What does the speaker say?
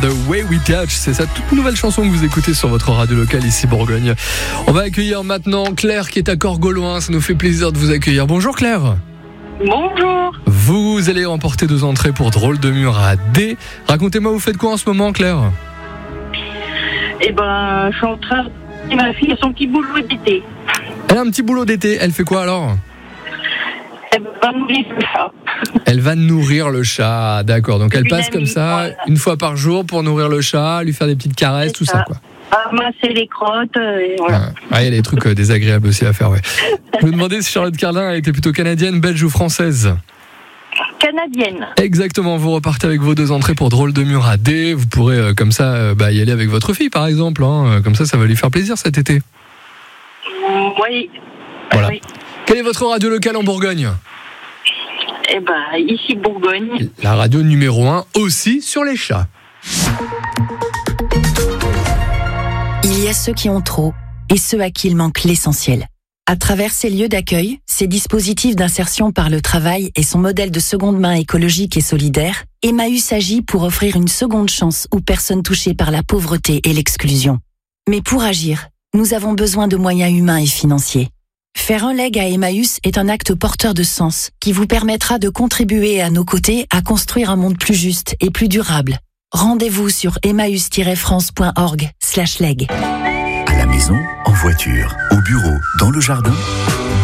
The Way We Touch. C'est sa toute nouvelle chanson que vous écoutez sur votre radio locale ici Bourgogne. On va accueillir maintenant Claire qui est à Corgoloin. Ça nous fait plaisir de vous accueillir. Bonjour Claire. Bonjour. Vous allez remporter 2 entrées pour Drôle de mur à D. Racontez-moi, vous faites quoi en ce moment Claire ? Eh ben, je suis en train de ma fille a son petit boulot d'été. Elle a un petit boulot d'été. Elle fait quoi alors ? Elle va nourrir le chat. Elle va nourrir le chat, d'accord. Donc elle Une passe amie, comme ça, voilà. une fois par jour pour nourrir le chat, lui faire des petites caresses, C'est tout ça quoi. Ramasser les crottes, et voilà. Il y a des trucs désagréables aussi à faire, ouais. Je me demandais si Charlotte Carlin était plutôt canadienne, belge ou française. Canadienne. Exactement, vous repartez avec vos 2 entrées pour Drôle de mur à D. Vous pourrez comme ça y aller avec votre fille par exemple, hein. Comme ça va lui faire plaisir cet été. Oui. Voilà. Oui. Quelle est votre radio locale en Bourgogne ? Eh ben, ici Bourgogne. La radio numéro 1 aussi sur les chats. Il y a ceux qui ont trop et ceux à qui il manque l'essentiel. À travers ces lieux d'accueil, ces dispositifs d'insertion par le travail et son modèle de seconde main écologique et solidaire, Emmaüs agit pour offrir une seconde chance aux personnes touchées par la pauvreté et l'exclusion. Mais pour agir, nous avons besoin de moyens humains et financiers. Faire un leg à Emmaüs est un acte porteur de sens qui vous permettra de contribuer à nos côtés à construire un monde plus juste et plus durable. Rendez-vous sur emmaüs-france.org/leg. À la maison, en voiture, au bureau, dans le jardin,